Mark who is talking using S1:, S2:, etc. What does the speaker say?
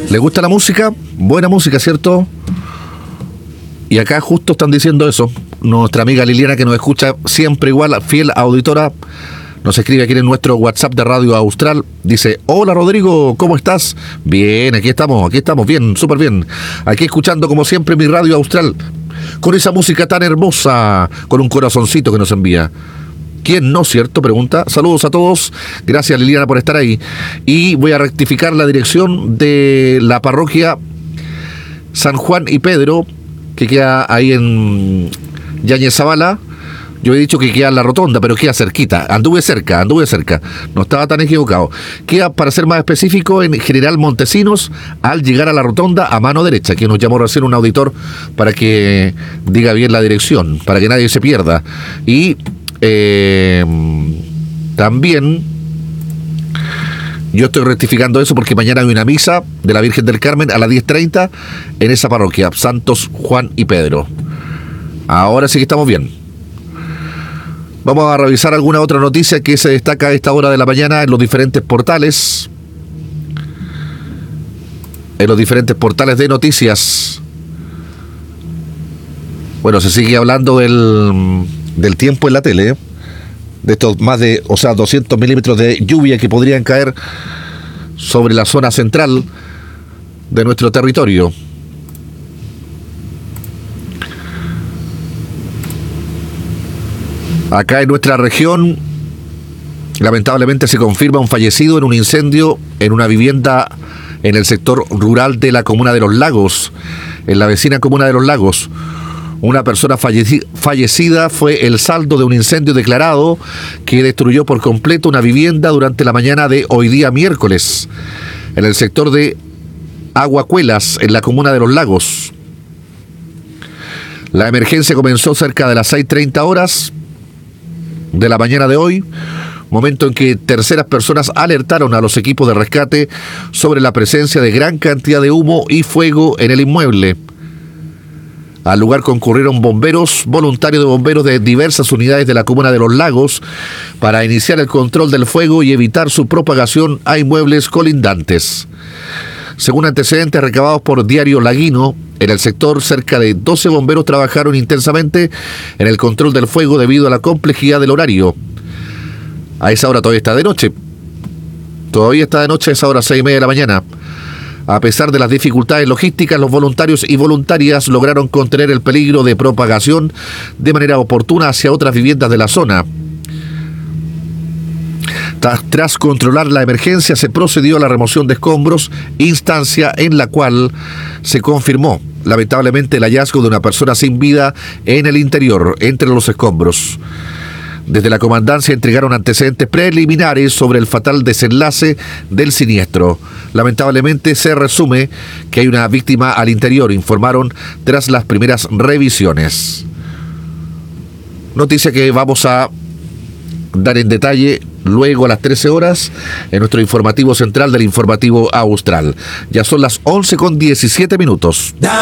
S1: ¿Le gusta la música? Buena música, ¿cierto? Y acá justo están diciendo eso. Nuestra amiga Liliana, que nos escucha siempre igual, fiel auditora, nos escribe aquí en nuestro WhatsApp de Radio Austral. Dice: hola Rodrigo, ¿cómo estás? Bien, aquí estamos, bien, súper bien. Aquí escuchando como siempre mi Radio Austral, con esa música tan hermosa, con un corazoncito que nos envía. ¿Quién no, cierto? Pregunta. Saludos a todos. Gracias Liliana por estar ahí. Y voy a rectificar la dirección de la parroquia San Juan y Pedro, que queda ahí en Yáñez Zavala. Yo he dicho que queda en la rotonda, pero queda cerquita. Anduve cerca. No estaba tan equivocado. Queda, para ser más específico, en General Montesinos, al llegar a la rotonda a mano derecha, que nos llamó recién un auditor para que diga bien la dirección, para que nadie se pierda. Y también yo estoy rectificando eso porque mañana hay una misa de la Virgen del Carmen a las 10:30 en esa parroquia, Santos Juan y Pedro. Ahora sí que estamos bien. Vamos a revisar alguna otra noticia que se destaca a esta hora de la mañana en los diferentes portales. En los diferentes portales de noticias. Bueno, se sigue hablando del tiempo en la tele, ¿eh? De estos más de, 200 milímetros de lluvia que podrían caer sobre la zona central de nuestro territorio. Acá en nuestra región, lamentablemente se confirma un fallecido en un incendio en una vivienda en el sector rural de la comuna de Los Lagos, en la vecina comuna de Los Lagos. Una persona fallecida fue el saldo de un incendio declarado que destruyó por completo una vivienda durante la mañana de hoy día miércoles, en el sector de Aguacuelas, en la comuna de Los Lagos. La emergencia comenzó cerca de las 6:30 horas de la mañana de hoy, momento en que terceras personas alertaron a los equipos de rescate sobre la presencia de gran cantidad de humo y fuego en el inmueble. Al lugar concurrieron voluntarios de bomberos de diversas unidades de la comuna de Los Lagos para iniciar el control del fuego y evitar su propagación a inmuebles colindantes. Según antecedentes recabados por Diario Laguino, en el sector cerca de 12 bomberos trabajaron intensamente en el control del fuego debido a la complejidad del horario. A esa hora todavía está de noche. A esa hora 6:30 de la mañana. A pesar de las dificultades logísticas, los voluntarios y voluntarias lograron contener el peligro de propagación de manera oportuna hacia otras viviendas de la zona. Tras controlar la emergencia, se procedió a la remoción de escombros, instancia en la cual se confirmó, lamentablemente, el hallazgo de una persona sin vida en el interior, entre los escombros. Desde la comandancia entregaron antecedentes preliminares sobre el fatal desenlace del siniestro. Lamentablemente se resume que hay una víctima al interior, informaron tras las primeras revisiones. Noticia que vamos a dar en detalle luego a las 13 horas en nuestro informativo central del informativo Austral. Ya son las 11:17.